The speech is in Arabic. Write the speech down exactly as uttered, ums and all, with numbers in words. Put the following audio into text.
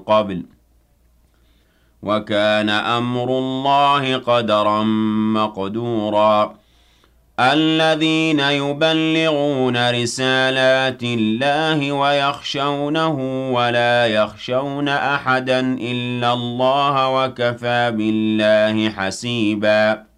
قبل وكان أمر الله قدرا مقدورا الذين يبلغون رسالات الله ويخشونه ولا يخشون أحدا إلا الله وكفى بالله حسيبا